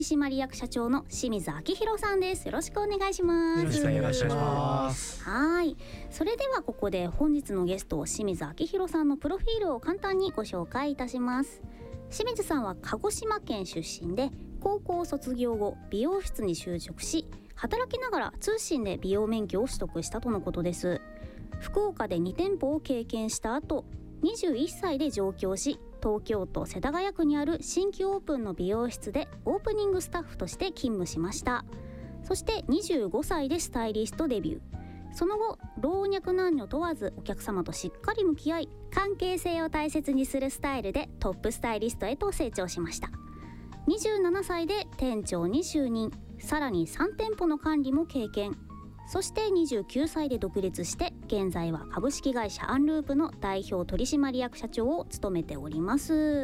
取締役社長の清水明弘さんです。よろしくお願いします。 よろしくお願いします。 はい、それではここで本日のゲスト清水明弘さんのプロフィールを簡単にご紹介いたします。清水さんは鹿児島県出身で、高校卒業後美容室に就職し、働きながら通信で美容免許を取得したとのことです。福岡で2店舗を経験した後、21歳で上京し、東京都世田谷区にある新規オープンの美容室でオープニングスタッフとして勤務しました。そして25歳でスタイリストデビュー。その後、老若男女問わずお客様としっかり向き合い、関係性を大切にするスタイルでトップスタイリストへと成長しました。27歳で店長に就任、さらに3店舗の管理も経験。そして29歳で独立して、現在は株式会社アンループの代表取締役社長を務めております。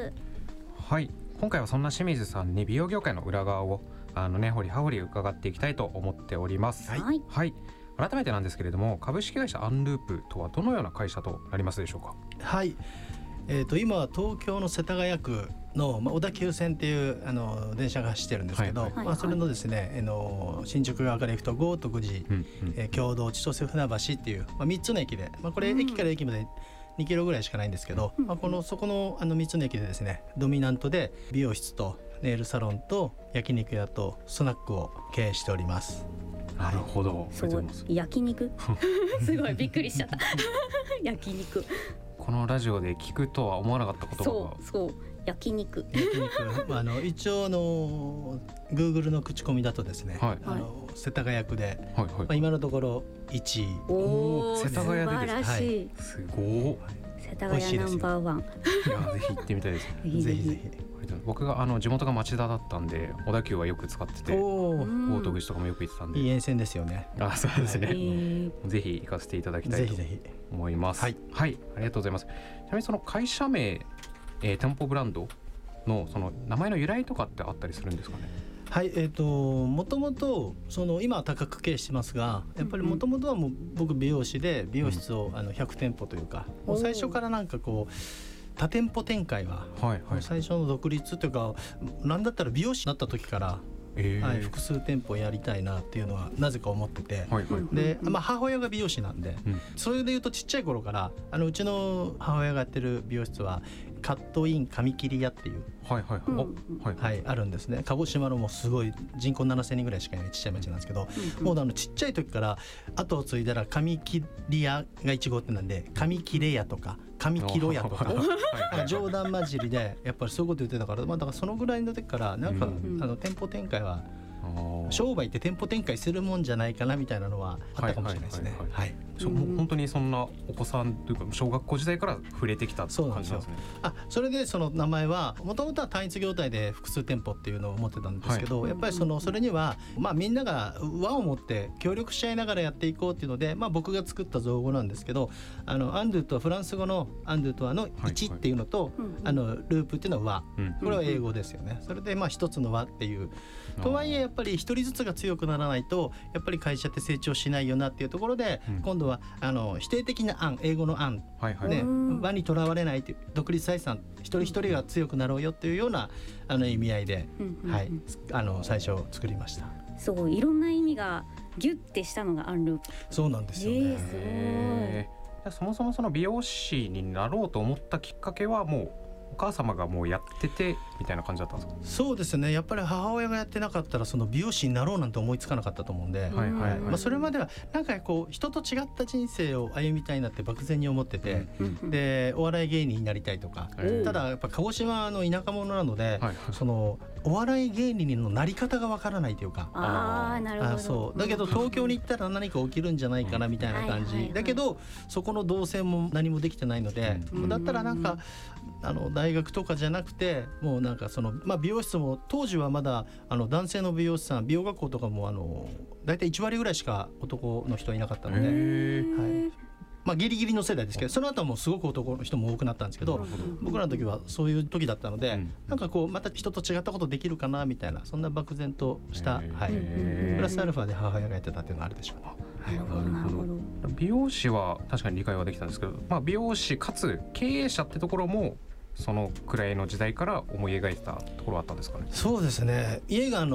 はい、今回はそんな清水さんに美容業界の裏側を掘り葉掘り伺っていきたいと思っております。 はい、 はい、改めてなんですけれども、株式会社アンループとはどのような会社となりますでしょうか。 はい、今は東京の世田谷区の、小田急線っていう電車が走ってるんですけど、それのですね、新宿側から行くと豪徳寺、経堂、千歳、船橋っていう、3つの駅で、これ駅から駅まで2キロぐらいしかないんですけど、そこの3つの駅でですね、ドミナントで美容室とネイルサロンと焼肉屋とスナックを経営しております。 なるほど。 そう焼肉すごいびっくりしちゃった焼肉、 このラジオで聞くとは思わなかった言葉が。 そう焼肉一応Google の口コミだとですね、世田谷区で、今のところ1位。 世田谷でですね、 すごい。 世田谷ナンバーワン。 いや、ぜひ行ってみたいですねぜひぜひ。 僕が地元が町田だったんで、小田急はよく使ってて、豪徳寺とかもよく行ってたんで。 いい沿線ですよね。 そうですね、ぜひ行かせていただきたいと思います。はい、ありがとうございます。ちなみにその会社名、店舗ブランドのその名前の由来とかってあったりするんですかね。 はい、もともと今は多角経営してますが、やっぱりもともとはもう僕美容師で、美容室を100店舗というか、もう最初からなんかこう多店舗展開は、最初の独立というか、なんだったら美容師になった時から、複数店舗やりたいなっていうのはなぜか思ってて、で、母親が美容師なんで、それでいうとちっちゃい頃からうちの母親がやってる美容室はカットイン髪切り屋っていう、あるんですね。鹿児島のもうすごい人口7000人ぐらいしかいないちっちゃい町なんですけど、もうちっちゃい時から後を継いだら髪切り屋が1号店なんで、髪切れ屋とか髪切ろやとか冗談交じりでやっぱりそういうこと言ってたから、だからそのぐらいの時からなんか、店舗展開は商売って店舗展開するもんじゃないかなみたいなのはあったかもしれないですね。 本当にそんなお子さんというか小学校時代から触れてきた感じなんですね。 それでその名前はもともとは単一業態で複数店舗っていうのを思ってたんですけど、やっぱりそれにはみんなが輪を持って協力し合いながらやっていこうっていうので、僕が作った造語なんですけど、アンドゥとはフランス語のアンドゥとは1っていうのと、ループっていうのは輪、これは英語ですよね。それで一つの輪っていう、とはいえやっぱり一人ずつが強くならないとやっぱり会社って成長しないよなっていうところで、今度は否定的な案、英語の案、輪にとらわれないという、独立採算、一人一人が強くなろうよっていうような意味合いで、最初作りました。 すごいいろんな意味がギュッてしたのがアンループ。 そうなんですよね。 すごい。そもそもその美容師になろうと思ったきっかけはもうお母様がもうやっててみたいな感じだったんですか。 そうですね、やっぱり母親がやってなかったらその美容師になろうなんて思いつかなかったと思うんで、それまではなんかこう人と違った人生を歩みたいなって漠然に思ってて、でお笑い芸人になりたいとか、ただやっぱ鹿児島の田舎者なので、そのお笑い芸人のなり方がわからないというか、 なるほど。 そうだけど東京に行ったら何か起きるんじゃないかなみたいな感じだけど、そこの動線も何もできてないので、だったらなんか大学とかじゃなくて、もうなんか美容室も当時はまだ男性の美容師さん、美容学校とかもだいたい1割ぐらいしか男の人はいなかったので、ギリギリの世代ですけど、その後はもうすごく男の人も多くなったんですけど、僕らの時はそういう時だったので、なんかこうまた人と違ったことできるかなみたいな、そんな漠然とした、プラスアルファで母親がやってたっていうのがあるでしょうね。 なるほど。 美容師は確かに理解はできたんですけど、美容師かつ経営者ってところもそのくらいの時代から思い描いてたところはあったんですかね。 そうですね、イエガー